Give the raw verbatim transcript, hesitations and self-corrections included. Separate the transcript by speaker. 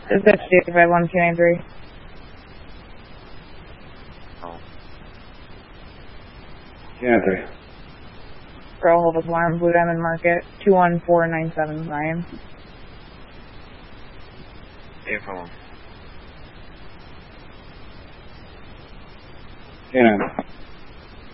Speaker 1: Is that five one two nine three?
Speaker 2: Oh.
Speaker 3: two nine three.
Speaker 1: Girl, hold up alarm, Blue Diamond Market, two one four nine seven, Ryan.
Speaker 2: eight four one.
Speaker 3: two nine.